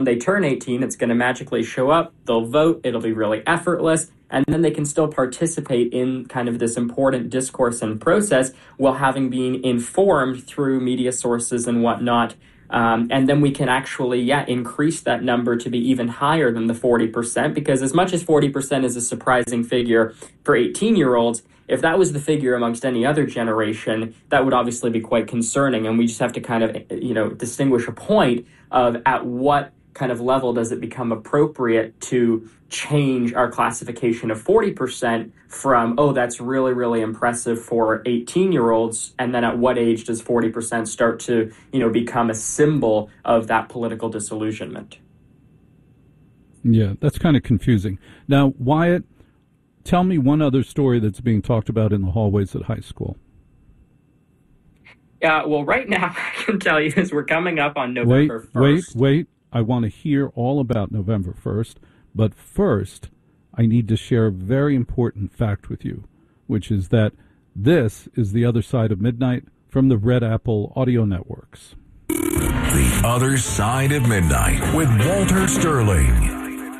they turn 18, it's going to magically show up, they'll vote, it'll be really effortless, and then they can still participate in kind of this important discourse and process while having been informed through media sources and whatnot. And then we can actually, increase that number to be even higher than the 40%, because as much as 40% is a surprising figure for 18-year-olds, if that was the figure amongst any other generation, that would obviously be quite concerning. And we just have to kind of, distinguish a point of at what kind of level does it become appropriate to change our classification of 40% from, that's really, really impressive for 18-year-olds, and then at what age does 40% start to, become a symbol of that political disillusionment? Yeah, that's kind of confusing. Now, Wyatt, tell me one other story that's being talked about in the hallways at high school. Yeah, well, right now, I can tell you is we're coming up on November 1st. Wait. I want to hear all about November 1st, but first, I need to share a very important fact with you, which is that this is The Other Side of Midnight from the Red Apple Audio Networks. The Other Side of Midnight with Walter Sterling.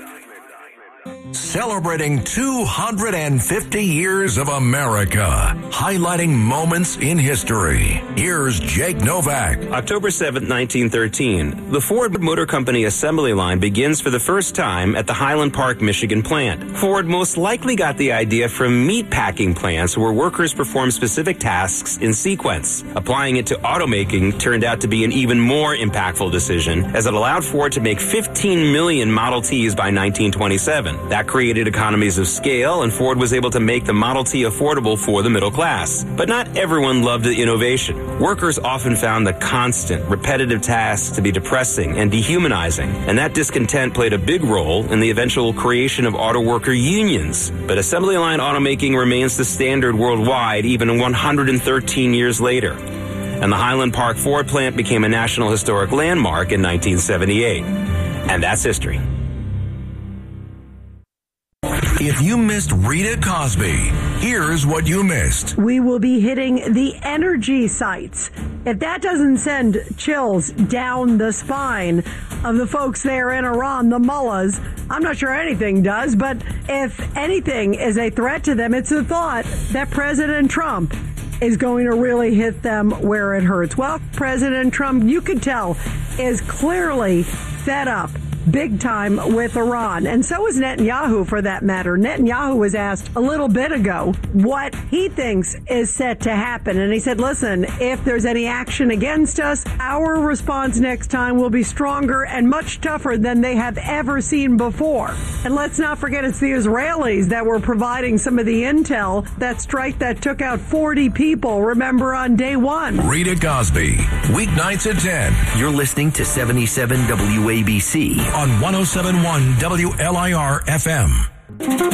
Celebrating 250 years of America, highlighting moments in history. Here's Jake Novak. October 7th, 1913, the Ford Motor Company assembly line begins for the first time at the Highland Park, Michigan plant. Ford most likely got the idea from meat packing plants where workers perform specific tasks in sequence. Applying it to automaking turned out to be an even more impactful decision, as it allowed Ford to make 15 million Model Ts by 1927. That created economies of scale, and Ford was able to make the Model T affordable for the middle class. But not everyone loved the innovation. Workers often found the constant, repetitive tasks to be depressing and dehumanizing, and that discontent played a big role in the eventual creation of auto worker unions. But assembly line automaking remains the standard worldwide even 113 years later. And the Highland Park Ford plant became a National Historic Landmark in 1978. And that's history. If you missed Rita Cosby, here's what you missed. We will be hitting the energy sites. If that doesn't send chills down the spine of the folks there in Iran, the mullahs, I'm not sure anything does, but if anything is a threat to them, it's the thought that President Trump is going to really hit them where it hurts. Well, President Trump, you could tell, is clearly fed up big time with Iran. And so is Netanyahu, for that matter. Netanyahu was asked a little bit ago what he thinks is set to happen. And he said, listen, if there's any action against us, our response next time will be stronger and much tougher than they have ever seen before. And let's not forget, it's the Israelis that were providing some of the intel, that strike that took out 40 people, remember, on day one. Rita Cosby, weeknights at 10. You're listening to 77 WABC. On 107.1 WLIR FM.